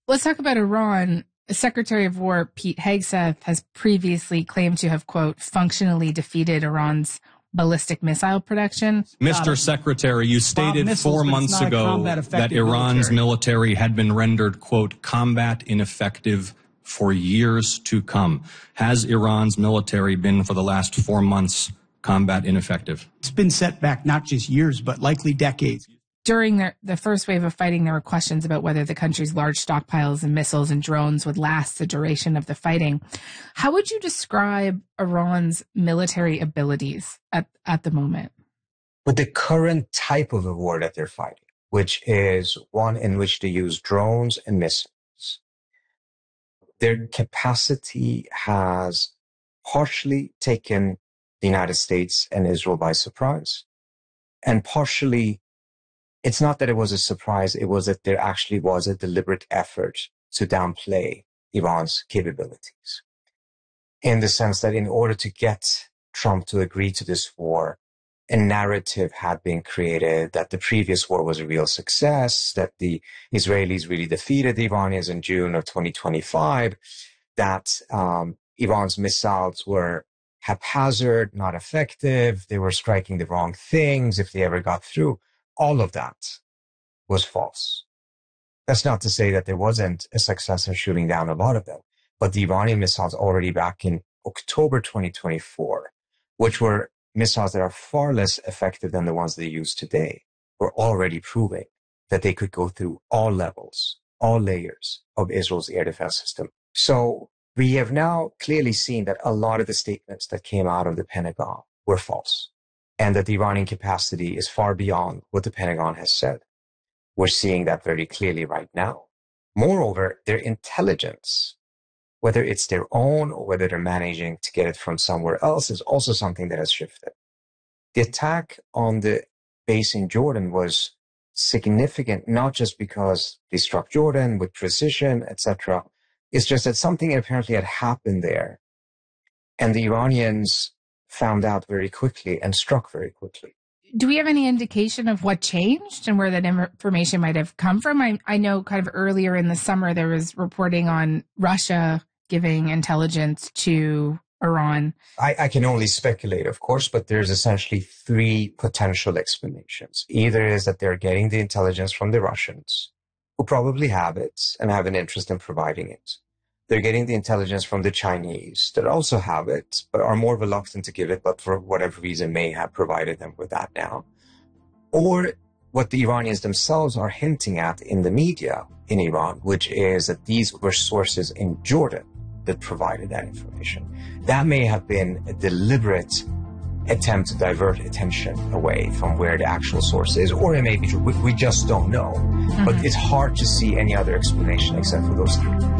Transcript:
Let's talk about Iran. Secretary of War Pete Hegseth has previously claimed to have, quote, functionally defeated Iran's ballistic missile production. Mr. Secretary, you stated missiles, 4 months ago that Iran's military had been rendered, quote, combat ineffective for years to come. Has Iran's military been for the last 4 months combat ineffective? It's been set back not just years, but likely decades. During the first wave of fighting, there were questions about whether the country's large stockpiles of missiles and drones would last the duration of the fighting. How would you describe Iran's military abilities at the moment? With the current type of a war that they're fighting, which is one in which they use drones and missiles, their capacity has partially taken the United States and Israel by surprise, and partially it's not that it was a surprise, it was that there actually was a deliberate effort to downplay Iran's capabilities. In the sense that in order to get Trump to agree to this war, a narrative had been created that the previous war was a real success, that the Israelis really defeated the Iranians in June of 2025, that Iran's missiles were haphazard, not effective, they were striking the wrong things if they ever got through. All of that was false. That's not to say that there wasn't a success in shooting down a lot of them, but the Iranian missiles already back in October 2024, which were missiles that are far less effective than the ones they use today, were already proving that they could go through all levels, all layers of Israel's air defense system. So we have now clearly seen that a lot of the statements that came out of the Pentagon were false, and that the Iranian capacity is far beyond what the Pentagon has said. We're seeing that very clearly right now. Moreover, their intelligence, whether it's their own or whether they're managing to get it from somewhere else, is also something that has shifted. The attack on the base in Jordan was significant, not just because they struck Jordan with precision, etc. It's just that something apparently had happened there, and the Iranians found out very quickly and struck very quickly. Do we have any indication of what changed and where that information might have come from? I know kind of earlier in the summer there was reporting on Russia giving intelligence to Iran. I can only speculate, of course, but there's essentially three potential explanations. Either is that they're getting the intelligence from the Russians, who probably have it and have an interest in providing it. They're getting the intelligence from the Chinese that also have it, but are more reluctant to give it, but for whatever reason may have provided them with that now. Or what the Iranians themselves are hinting at in the media in Iran, which is that these were sources in Jordan that provided that information. That may have been a deliberate attempt to divert attention away from where the actual source is, or it may be true. We just don't know. Mm-hmm. But it's hard to see any other explanation except for those three.